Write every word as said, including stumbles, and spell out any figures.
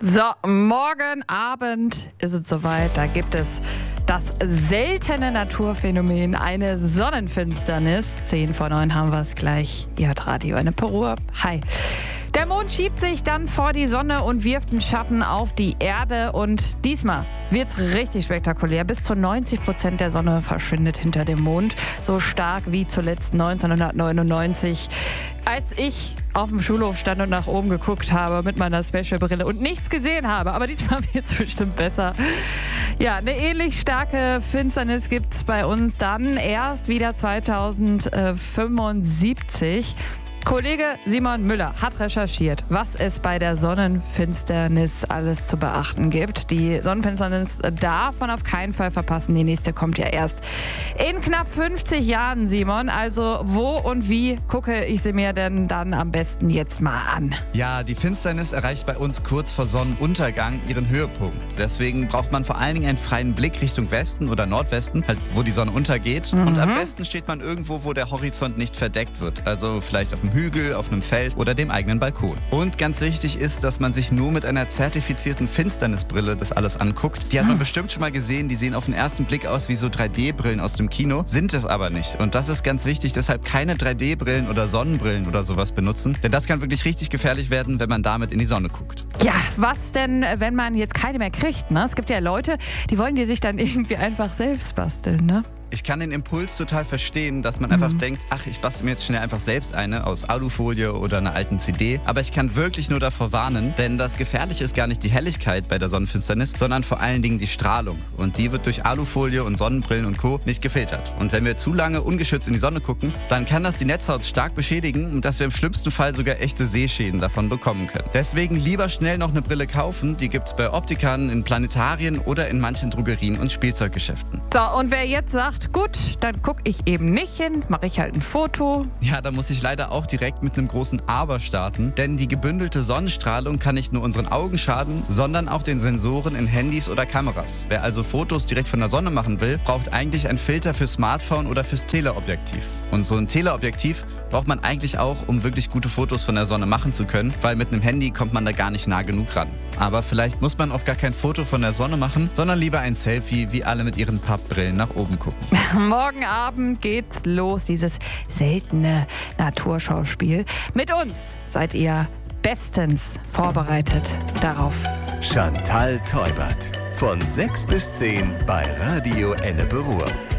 So, morgen Abend ist es soweit. Da gibt es das seltene Naturphänomen, eine Sonnenfinsternis. zehn vor neun haben wir es gleich. Ihr hört Radio Ennepe Ruhr. Hi. Der Mond schiebt sich dann vor die Sonne und wirft einen Schatten auf die Erde. Und diesmal wird's richtig spektakulär. Bis zu neunzig Prozent der Sonne verschwindet hinter dem Mond. So stark wie zuletzt neunzehnhundertneunundneunzig, als ich auf dem Schulhof stand und nach oben geguckt habe mit meiner Special-Brille und nichts gesehen habe. Aber diesmal wird's bestimmt besser. Ja, eine ähnlich starke Finsternis gibt's bei uns dann erst wieder zweitausendfünfundsiebzig. Kollege Simon Müller hat recherchiert, was es bei der Sonnenfinsternis alles zu beachten gibt. Die Sonnenfinsternis darf man auf keinen Fall verpassen. Die nächste kommt ja erst in knapp fünfzig Jahren, Simon. Also wo und wie gucke ich sie mir denn dann am besten jetzt mal an? Ja, die Finsternis erreicht bei uns kurz vor Sonnenuntergang ihren Höhepunkt. Deswegen braucht man vor allen Dingen einen freien Blick Richtung Westen oder Nordwesten, halt wo die Sonne untergeht. Mhm. Und am besten steht man irgendwo, wo der Horizont nicht verdeckt wird. Also vielleicht auf dem Hügel, auf einem Feld oder dem eigenen Balkon. Und ganz wichtig ist, dass man sich nur mit einer zertifizierten Finsternisbrille das alles anguckt. Die hat man bestimmt schon mal gesehen, die sehen auf den ersten Blick aus wie so drei D-Brillen aus dem Kino, sind es aber nicht. Und das ist ganz wichtig, deshalb keine drei D-Brillen oder Sonnenbrillen oder sowas benutzen, denn das kann wirklich richtig gefährlich werden, wenn man damit in die Sonne guckt. Ja, was denn, wenn man jetzt keine mehr kriegt, ne? Es gibt ja Leute, die wollen die sich dann irgendwie einfach selbst basteln, ne? Ich kann den Impuls total verstehen, dass man einfach mhm. denkt, ach, ich bastel mir jetzt schnell einfach selbst eine aus Alufolie oder einer alten C D. Aber ich kann wirklich nur davor warnen, denn das Gefährliche ist gar nicht die Helligkeit bei der Sonnenfinsternis, sondern vor allen Dingen die Strahlung. Und die wird durch Alufolie und Sonnenbrillen und Co. nicht gefiltert. Und wenn wir zu lange ungeschützt in die Sonne gucken, dann kann das die Netzhaut stark beschädigen und dass wir im schlimmsten Fall sogar echte Sehschäden davon bekommen können. Deswegen lieber schnell noch eine Brille kaufen. Die gibt's bei Optikern, in Planetarien oder in manchen Drogerien und Spielzeuggeschäften. So, und wer jetzt sagt, gut, dann gucke ich eben nicht hin, mache ich halt ein Foto. Ja, da muss ich leider auch direkt mit einem großen Aber starten, denn die gebündelte Sonnenstrahlung kann nicht nur unseren Augen schaden, sondern auch den Sensoren in Handys oder Kameras. Wer also Fotos direkt von der Sonne machen will, braucht eigentlich einen Filter fürs Smartphone oder fürs Teleobjektiv. Und so ein Teleobjektiv braucht man eigentlich auch, um wirklich gute Fotos von der Sonne machen zu können, weil mit einem Handy kommt man da gar nicht nah genug ran. Aber vielleicht muss man auch gar kein Foto von der Sonne machen, sondern lieber ein Selfie, wie alle mit ihren Pappbrillen nach oben gucken. Morgen Abend geht's los, dieses seltene Naturschauspiel. Mit uns seid ihr bestens vorbereitet darauf. Chantal Teubert von sechs bis zehn bei Radio Ennepe Ruhr.